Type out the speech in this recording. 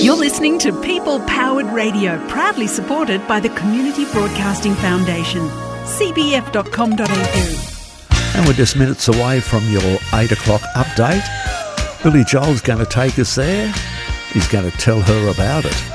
You're listening to People Powered Radio, proudly supported by the Community Broadcasting Foundation. cbf.com.au. And we're just minutes away from your 8 o'clock update. Billy Joel's going to take us there. He's going to tell her about it.